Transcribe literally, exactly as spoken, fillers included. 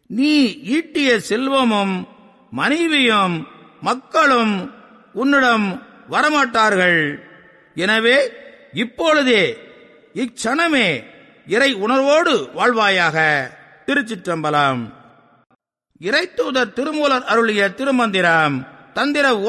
நீ ஈட்டிய செல்வமும் மனைவியும் மக்களும் உன்னிடம் வரமாட்டார்கள். எனவே இப்பொழுதே இச்சணமே இறை உணர்வோடு வாழ்வாயாக. திருச்சிற்றம்பலம். இறைத்தூதர் திருமூலர் அருளிய திருமந்திரம். தந்திர